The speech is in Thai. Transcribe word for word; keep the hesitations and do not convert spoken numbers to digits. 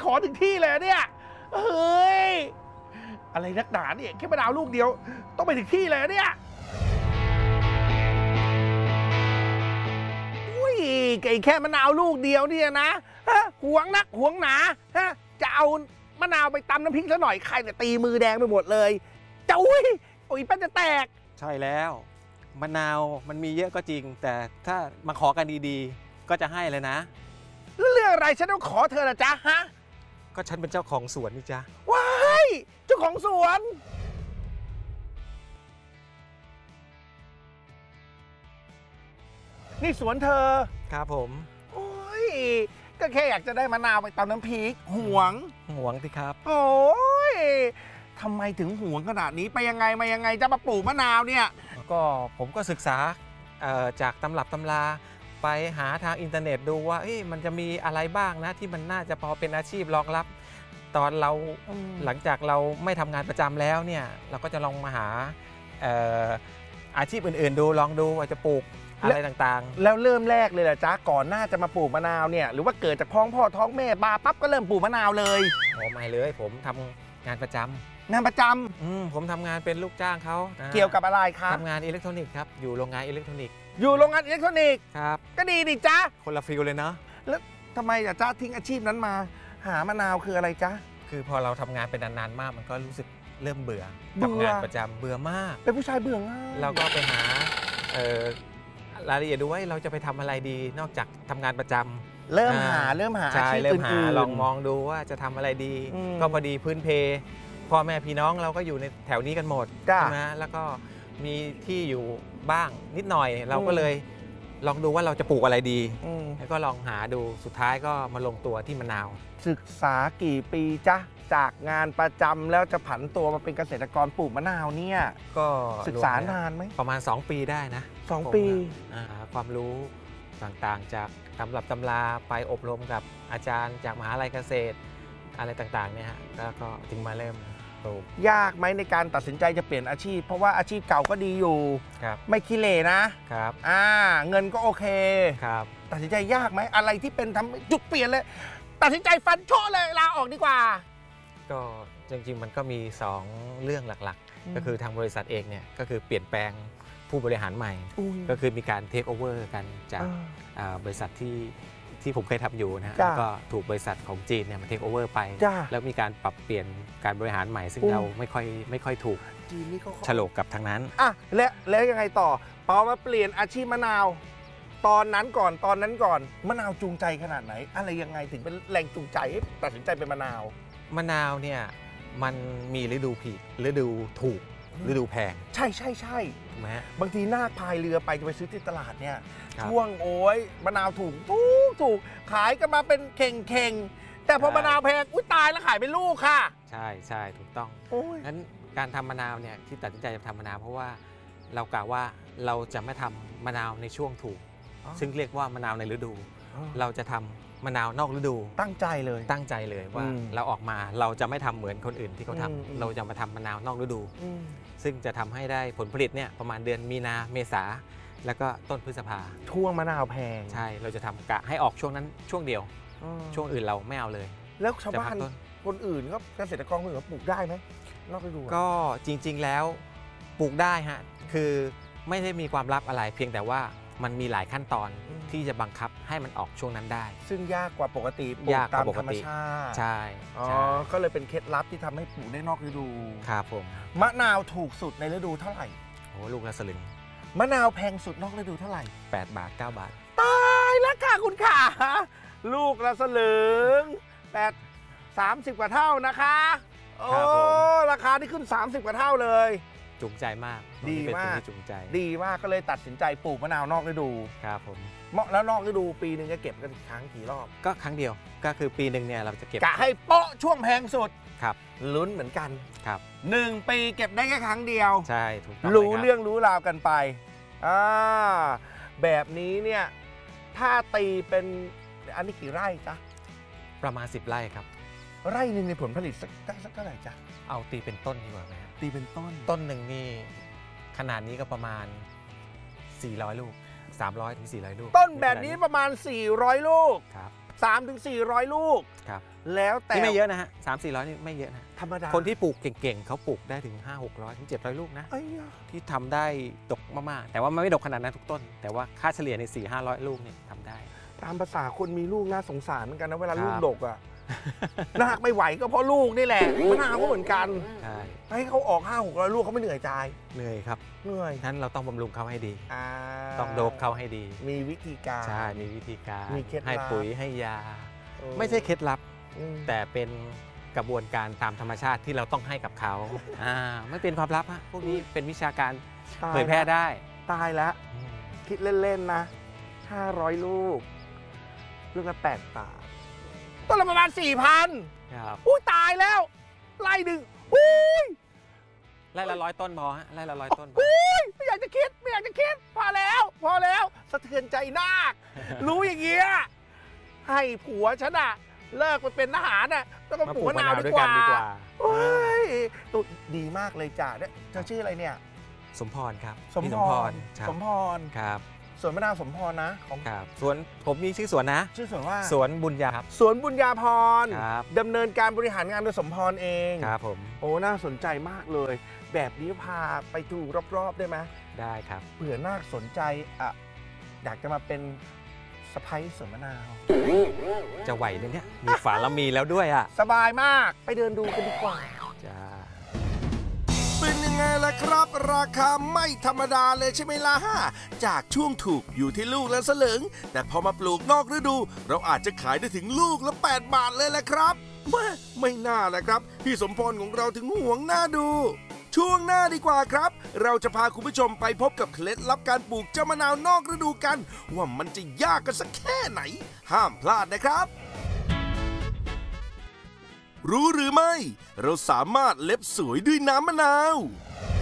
ขอถึงที่เลยเนี่ยเฮ้ยอะไรนักหนาเนี่ยแค่มะนาวลูกเดียวต้องไปถึงที่เลยเนี่ยอุ้ยไก่แค่มะนาวลูกเดียวเนี่ยนะฮะหวงนักหวงหนาฮะจะเอามะนาวไปตำน้ำพริกซะหน่อยใครเนี่ยตีมือแดงไปหมดเลยจะอุ้ยโอ้ยปั้นจะแตกใช่แล้วมะนาวมันมีเยอะก็จริงแต่ถ้ามาขอกันดีๆก็จะให้เลยนะเรื่องอะไรฉันต้องขอเธอละจ๊ะฮะก็ฉันเป็นเจ้าของสวนนี่จ๊ะว้ายเจ้าของสวนนี่สวนเธอครับผมโอ้ยก็แค่อยากจะได้มะนาวไปตำน้ำพริกหวงหวงสิครับโอ้ยทำไมถึงหวงขนาดนี้ไปยังไงมายังไงจะมาปลูกมะนาวเนี่ยก็ผมก็ศึกษาจากตำรับตำราไปหาทางอินเทอร์เน็ตดูว่ามันจะมีอะไรบ้างนะที่มันน่าจะพอเป็นอาชีพรองรับตอนเราหลังจากเราไม่ทำงานประจำแล้วเนี่ยเราก็จะลองมาหาอาชีพอื่นๆดูลองดูว่าจะปลูกอะไรต่างๆแล้วเริ่มแรกเลยแหละจ๊ะก่อนหน้าจะมาปลูกมะนาวเนี่ยหรือว่าเกิดจากท้องพ่อท้องแม่บาปั๊บก็เริ่มปลูกมะนาวเลยโอ้ไม่เลยผมทำงานประจำงานประจำอืมผมทำงานเป็นลูกจ้างเขาเกี่ยวกับอะไรครับทำงานอิเล็กทรอนิกส์ครับอยู่โรงงานอิเล็กทรอนิกส์อยู่โรงงานอิเล็กทรอนิกส์ครับก็ดีดิจ๊ะคนละฟิลเลยเนาะแล้วทำไมจ๊ะทิ้งอาชีพนั้นมาหามะนาวคืออะไรจ๊ะคือพอเราทำงานเป็นนานๆมากมันก็รู้สึกเริ่มเบื่อกับงานประจำเบื่อมากเป็นผู้ชายเบื่อง่ายเราก็ไปหารายละเอียดดูว่าเราจะไปทำอะไรดีนอกจากทำงานประจำเริ่มหาเริ่มหาอาชีพอื่นๆลองมองดูว่าจะทำอะไรดีก็พอดีพื้นเพพ่อแม่พี่น้องเราก็อยู่ในแถวนี้กันหมดใช่ไหมแล้วก็มีที่อยู่บ้างนิดหน่อยเราก็เลยลองดูว่าเราจะปลูกอะไรดีแล้วก็ลองหาดูสุดท้ายก็มาลงตัวที่มะนาวศึกษากี่ปีจ๊ะจากงานประจำแล้วจะผันตัวมาเป็นเกษตรกรปลูกมะนาวเนี่ยก็ศึกษานานไหมประมาณสองปีได้นะสองปีหาความรู้ต่างๆจากตำรับตำราไปอบรมกับอาจารย์จากมหาลัยเกษตรอะไรต่างๆเนี่ยฮะแล้วก็ถึงมาเริ่มปลูกยากไหมในการตัดสินใจจะเปลี่ยนอาชีพเพราะว่าอาชีพเก่าก็ดีอยู่ไม่ขี้เหร่นะครับอ่าเงินก็โอเคครับตัดสินใจยากไหมอะไรที่เป็นทำจุดเปลี่ยนเลยตัดสินใจฟันโชะเลยลาออกดีกว่าก็จริงๆมันก็มีสองเรื่องหลักๆก็คือทางบริษัทเองเนี่ยก็คือเปลี่ยนแปลงผู้บริหารใหม่ก็คือมีการเทคโอเวอร์กันจากบริษัทที่ที่ผมเคยทำอยู่นะแล้วก็ถูกบริษัทของจีนเนี่ยมาเทคโอเวอร์ไปแล้วมีการปรับเปลี่ยนการบริหารใหม่ซึ่งเราไม่ค่อยไม่ค่อยถูกจีนนี่เขาฉลกกับทางนั้นอ่ะและแล้วยังไงต่อพอมาเปลี่ยนอาชีพมะนาวตอนนั้นก่อนตอนนั้นก่อนมะนาวจูงใจขนาดไหนอะไรยังไงถึงเป็นแรงจูงใจให้ตัดสินใจเป็นมะนาวมะนาวเนี่ยมันมีฤดูผิดฤดูถูกฤดูแพงใช่ใช่ใช่ถูกไหมบางทีนาคพายเรือไปจะไปซื้อที่ตลาดเนี่ยช่วงโอ้ยมะนาวถูกถูกถูกขายกันมาเป็นเข่งเข่งแต่พอมะนาวแพงอุ้ยตายแล้วขายเป็นลูกค่ะใช่ใช่ถูกต้องงั้นการทำมะนาวเนี่ยที่ตัดสินใจจะทำมะนาวเพราะว่าเรากะว่าเราจะไม่ทำมะนาวในช่วงถูกซึ่งเรียกว่ามะนาวในฤดูเราจะทำมะนาวนอกฤดูตั้งใจเลยตั้งใจเลยว่าเราออกมาเราจะไม่ทำเหมือนคนอื่นที่เขาทำเราจะมาทำมะนาวนอกฤดูซึ่งจะทำให้ได้ผลผลิตเนี่ยประมาณเดือนมีนาเมษาแล้วก็ต้นพฤษภาช่วงมะนาวแพงใช่เราจะทำกะให้ออกช่วงนั้นช่วงเดียวช่วงอื่นเราไม่เอาเลยแล้วชาวบ้านคนอื่นก็เกษตรกรคนอื่นปลูกได้ไหมนอกฤดูก็จริงๆแล้วปลูกได้ฮะคือไม่ได้มีความลับอะไรเพียงแต่ว่ามันมีหลายขั้นตอนที่จะบังคับให้มันออกช่วงนั้นได้ซึ่งยากกว่าปกติปลูกตามธรรมชาติใช่อ๋อก็เลยเป็นเคล็ดลับที่ทำให้ปลูกได้นอกฤดูครับผมมะนาวถูกสุดในฤดูเท่าไหร่โอ้ลูกละสลึงมะนาวแพงสุดนอกฤดูเท่าไหร่แปดบาทเก้าบาทตายแล้วค่ะคุณขาลูกละสลึงแปดสามสิบกว่าเท่านะคะโอ้ราคาที่ขึ้นสามสิบกว่าเท่าเลยจูงใจมากดีมากจูงใจดีมากก็เลยตัดสินใจปลูกมะนาวนอกฤดูครับผมเหมาะแล้วนอกฤดูปีหนึ่งจะเก็บกันครั้งกี่รอบก็ครั้งเดียวก็คือปีหนึ่งเนี่ยเราจะเก็บกะให้โป๊ะช่วงแพงสุดครับลุ้นเหมือนกันครับหนึ่งปีเก็บได้แค่ครั้งเดียวใช่ถูกต้องรู้เรื่องรู้ราวกันไปอ่าแบบนี้เนี่ยถ้าตีเป็นอันนี้กี่ไร่จ๊ะประมาณสิบไร่ครับไร่หนึ่งในผลผลิตสักได้สักเท่าไหร่จ๊ะเอาตีเป็นต้นดีกว่าไหมตีเป็นต้นต้นหนึ่งนี่ขนาดนี้ก็ประมาณสี่ร้อยลูกสามร้อยถึงสี่ร้อยลูกต้นแบบนี้ประมาณสี่ร้อยลูกครับสามถึงสี่ร้อยลูกครับแล้วแต่ที่ไม่เยอะนะฮะสามสี่ร้อยนี่ไม่เยอะนะธรรมดาคนที่ปลูกเก่งๆเขาปลูกได้ถึงห้าหกร้อยถึงเจ็ดร้อยลูกนะเอ้ยที่ทำได้ดกมากๆแต่ว่ามันไม่ดกขนาดนั้นทุกต้น แต่ว่าค่าเฉลี่ยในสี่ห้าร้อยลูกนี่ทำได้ตามภาษาคนมีลูกน่าสงสารเหมือนกันนะเวลาครับลูกดกอ่ะ นาคไม่ไหวก็เพราะลูกนี่แหละมะนาวก็เหมือนกันใช่ให้เขาออกห้าหกร้อยลูกเขาไม่เหนื่อยใจเหนื่อยครับเหนื่อยฉะนั้นเราต้องบำรุงเขาให้ดีอ่าต้องโดบเขาให้ดีมีวิธีการใช่มีวิธีการมีเคล็ดลับให้ปุ๋ยให้ยาเออไม่ใช่เคล็ดลับอืมแต่เป็นกระบวนการตามธรรมชาติที่เราต้องให้กับเขาอ่าไม่เป็นความลับฮะพวกนี้เป็นวิชาการตายเผยแพร่ได้ตายแล้วอืมคิดเล่น ๆ นะห้าร้อยลูก ลูกละแปดบาทต้นละประมาณสี่พันครับอุ้ยตายแล้วไล่หนึ่งอุ้ยไร่ละร้อยต้นพอฮะไร่ละร้อยต้นพออุ้ยไม่อยากจะคิดไม่อยากจะคิดพอแล้ว พอแล้วสะเทือนใจนาค รู้อย่างเงี้ยให้ผัวฉันอะเลิกไปเป็นทหารอะต้องมามาปปลูลูกกมะมะนานาว วดีด้วยกกัว่านดีกว่าโอ้ยตุดีมากเลยจ้ะเนี่ยเธอชื่ออะไรเนี่ยสมพรครับสมพี่พรครับสมพรครับสวนมะนาวสมพรนะของครับสวนผมมีชื่อสวนนะชื่อสวนว่าสวนบุญญาครับสวนบุญญาพรครับดำเนินการบริหารงานโดยสมพรเองครับผมโอ้น่าสนใจมากเลย แบบนี้พาไปดูรอบๆได้ไหมได้ครับเผื่อน่าสนใจอ่ะอยากจะมาเป็นสะพ้ยสวนมะนาวจะไหวไหมเนี่ยมีฝาละมีแล้วด้วยอ่ะสบายมากไปเดินดูกันดีกว่าจ้าเป็นยังไงล่ะครับ ราคาไม่ธรรมดาเลยใช่ไหมล่ะจากช่วงถูกอยู่ที่ลูกละสลึงแต่พอมาปลูกนอกฤดู เราอาจจะขายได้ถึงลูกละแปดบาทเลยแหละครับแม่ไม่น่าแหละครับพี่สมพรของเราถึงห่วงหน้าดู ช่วงหน้าดีกว่าครับ เราจะพาคุณผู้ชมไปพบกับเคล็ดลับการปลูกเจ้ามะนาวนอกฤดูกัน ว่ามันจะยากกันสักแค่ไหน ห้ามพลาดนะครับ รู้หรือไม่ เราสามารถเล็บสวยด้วยน้ำมะนาว